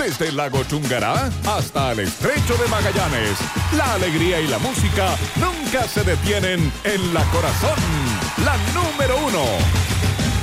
Desde el lago Chungará hasta el estrecho de Magallanes, la alegría y la música nunca se detienen en La Corazón, la número 1.